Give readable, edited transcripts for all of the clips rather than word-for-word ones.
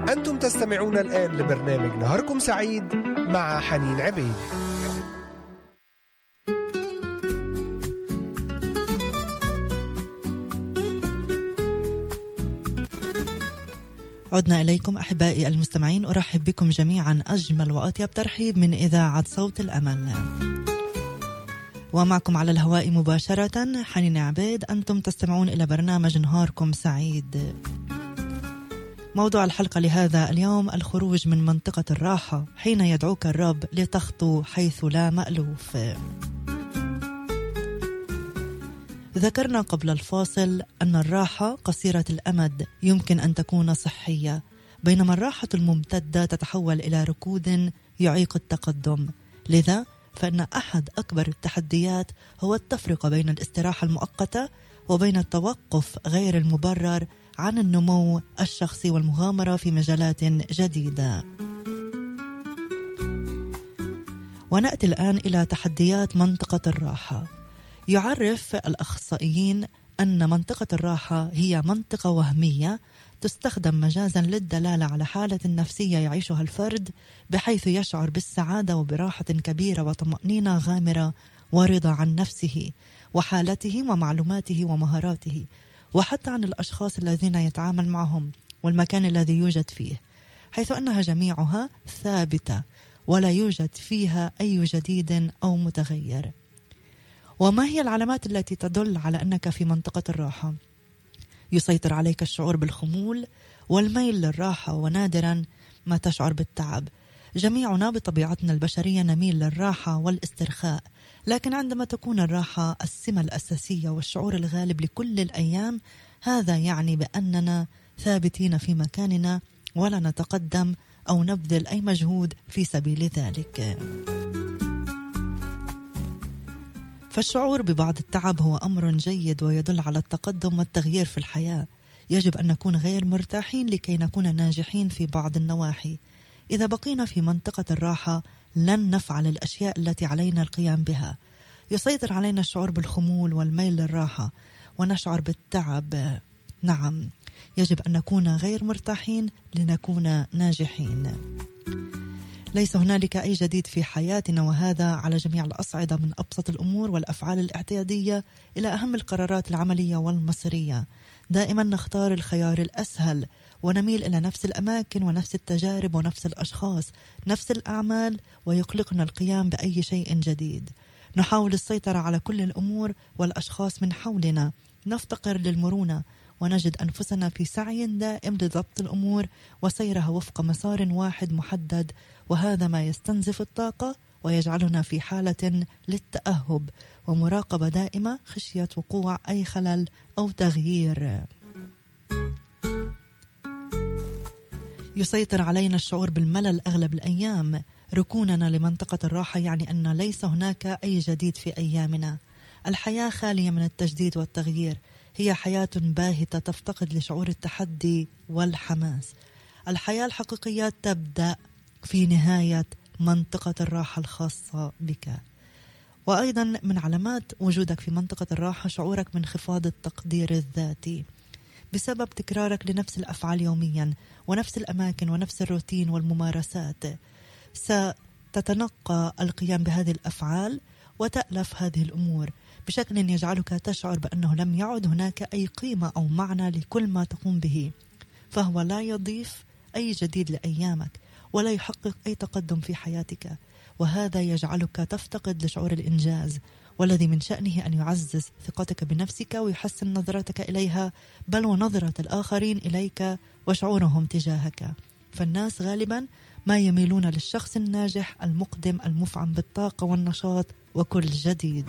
أنتم تستمعون الآن لبرنامج نهاركم سعيد مع حنين عبيد. عدنا إليكم أحبائي المستمعين، أرحب بكم جميعا أجمل وأطيب ترحيب من إذاعة صوت الأمل، ومعكم على الهواء مباشرة حنين عبيد. أنتم تستمعون إلى برنامج نهاركم سعيد. موضوع الحلقة لهذا اليوم: الخروج من منطقة الراحة حين يدعوك الرب لتخطو حيث لا مألوف. ذكرنا قبل الفاصل أن الراحة قصيرة الأمد يمكن أن تكون صحية، بينما الراحة الممتدة تتحول إلى ركود يعيق التقدم. لذا فإن أحد أكبر التحديات هو التفرقة بين الاستراحة المؤقتة وبين التوقف غير المبرر عن النمو الشخصي والمغامرة في مجالات جديدة. ونأتي الآن إلى تحديات منطقة الراحة. يعرف الأخصائيين أن منطقة الراحة هي منطقة وهمية تستخدم مجازا للدلالة على حالة نفسية يعيشها الفرد، بحيث يشعر بالسعادة وبراحة كبيرة وطمأنينة غامرة ورضا عن نفسه وحالته ومعلوماته ومهاراته، وحتى عن الأشخاص الذين يتعامل معهم والمكان الذي يوجد فيه، حيث أنها جميعها ثابتة ولا يوجد فيها أي جديد أو متغير. وما هي العلامات التي تدل على أنك في منطقة الراحة؟ يسيطر عليك الشعور بالخمول والميل للراحة، ونادرا ما تشعر بالتعب. جميعنا بطبيعتنا البشرية نميل للراحة والاسترخاء، لكن عندما تكون الراحة السمة الأساسية والشعور الغالب لكل الأيام، هذا يعني بأننا ثابتين في مكاننا ولا نتقدم أو نبذل أي مجهود في سبيل ذلك. فالشعور ببعض التعب هو أمر جيد ويدل على التقدم والتغيير في الحياة. يجب أن نكون غير مرتاحين لكي نكون ناجحين في بعض النواحي. إذا بقينا في منطقة الراحة لن نفعل الأشياء التي علينا القيام بها. يسيطر علينا الشعور بالخمول والميل للراحة ونشعر بالتعب. نعم، يجب أن نكون غير مرتاحين لنكون ناجحين. ليس هنالك أي جديد في حياتنا، وهذا على جميع الأصعدة، من أبسط الأمور والأفعال الاعتيادية إلى أهم القرارات العملية والمصيرية. دائما نختار الخيار الأسهل ونميل إلى نفس الأماكن ونفس التجارب ونفس الأشخاص، نفس الأعمال، ويقلقنا القيام بأي شيء جديد. نحاول السيطرة على كل الأمور والأشخاص من حولنا، نفتقر للمرونة ونجد أنفسنا في سعي دائم لضبط الأمور وسيرها وفق مسار واحد محدد، وهذا ما يستنزف الطاقة ويجعلنا في حالة للتأهب ومراقبة دائمة خشية وقوع أي خلل أو تغيير. يسيطر علينا الشعور بالملل أغلب الأيام. ركوننا لمنطقة الراحة يعني أن ليس هناك أي جديد في أيامنا. الحياة خالية من التجديد والتغيير، هي حياة باهتة تفتقد لشعور التحدي والحماس. الحياة الحقيقية تبدأ في نهاية منطقة الراحة الخاصة بك. وأيضا من علامات وجودك في منطقة الراحة شعورك بانخفاض التقدير الذاتي بسبب تكرارك لنفس الأفعال يوميا ونفس الأماكن ونفس الروتين والممارسات. ستتنقى القيام بهذه الأفعال وتألف هذه الأمور بشكل يجعلك تشعر بأنه لم يعد هناك أي قيمة أو معنى لكل ما تقوم به، فهو لا يضيف أي جديد لأيامك ولا يحقق أي تقدم في حياتك، وهذا يجعلك تفتقد لشعور الإنجاز، والذي من شأنه أن يعزز ثقتك بنفسك ويحسن نظرتك إليها، بل ونظرة الآخرين إليك وشعورهم تجاهك. فالناس غالبا ما يميلون للشخص الناجح المقدم المفعم بالطاقة والنشاط وكل جديد.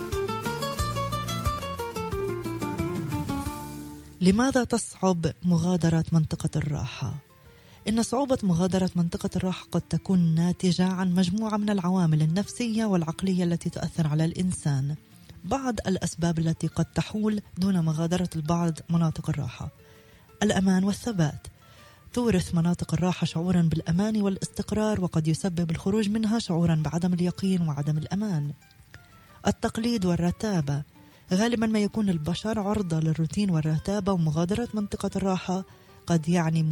لماذا تصعب مغادرة منطقة الراحة؟ إن صعوبة مغادرة منطقة الراحة قد تكون ناتجة عن مجموعة من العوامل النفسية والعقلية التي تؤثر على الإنسان. بعض الأسباب التي قد تحول دون مغادرة البعض مناطق الراحة: الأمان والثبات. تورث مناطق الراحة شعورا بالأمان والاستقرار، وقد يسبب الخروج منها شعورا بعدم اليقين وعدم الأمان. التقليد والرتابة. غالبا ما يكون البشر عرضة للروتين والرتابة، ومغادرة منطقة الراحة قد يعني